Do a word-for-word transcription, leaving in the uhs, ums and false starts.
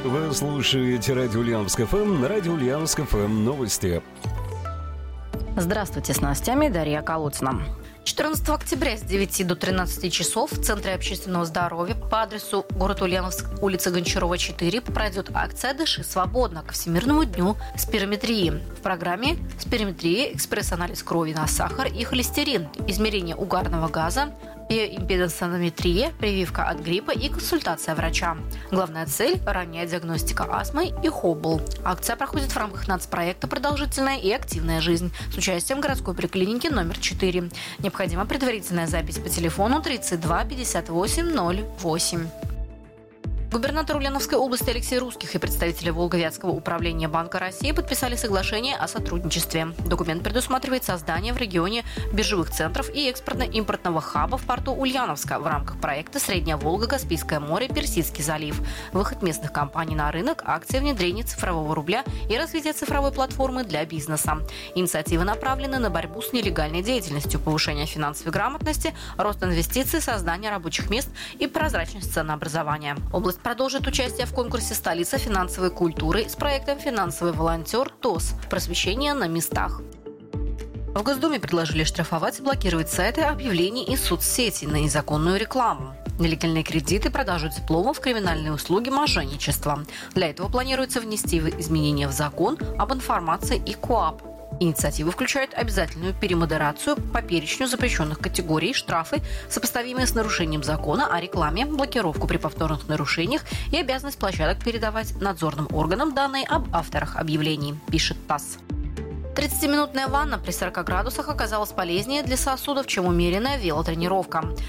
Вы слушаете радио Ульяновск эф эм, на радио Ульяновск эф эм новости. Здравствуйте, с новостями Дарья Колодцина. четырнадцатого октября с девяти до тринадцати часов в Центре общественного здоровья по адресу город Ульяновск, улица Гончарова, четыре, пройдет акция «Дыши свободно» ко Всемирному дню спирометрии. В программе спирометрия, экспресс-анализ крови на сахар и холестерин, измерение угарного газа, биоимпедансометрия, прививка от гриппа и консультация врача. Главная цель – ранняя диагностика астмы и хоббл. Акция проходит в рамках нацпроекта «Продолжительная и активная жизнь» с участием городской поликлиники номер четыре. Необходима предварительная запись по телефону тридцать два пятьдесят восемь ноль восемь. Губернатор Ульяновской области Алексей Русских и представители Волго-Вятского управления Банка России подписали соглашение о сотрудничестве. Документ предусматривает создание в регионе биржевых центров и экспортно-импортного хаба в порту Ульяновска в рамках проекта «Средняя Волга, Каспийское море, Персидский залив», выход местных компаний на рынок, акции внедрения цифрового рубля и развитие цифровой платформы для бизнеса. Инициативы направлены на борьбу с нелегальной деятельностью, повышение финансовой грамотности, рост инвестиций, создание рабочих мест и прозрачность ценообразования. Область продолжит участие в конкурсе «Столица финансовой культуры» с проектом «Финансовый волонтер ТОС. Просвещение на местах». В Госдуме предложили штрафовать и блокировать сайты объявлений и соцсети на незаконную рекламу. Нелегальные кредиты, продажу дипломов, криминальные услуги, мошенничество. Для этого планируется внести изменения в закон об информации и КоАП. Инициатива включает обязательную перемодерацию по перечню запрещенных категорий, штрафы, сопоставимые с нарушением закона о рекламе, блокировку при повторных нарушениях и обязанность площадок передавать надзорным органам данные об авторах объявлений, пишет ТАСС. тридцатиминутная ванна при сорока градусах оказалась полезнее для сосудов, чем умеренная велотренировка.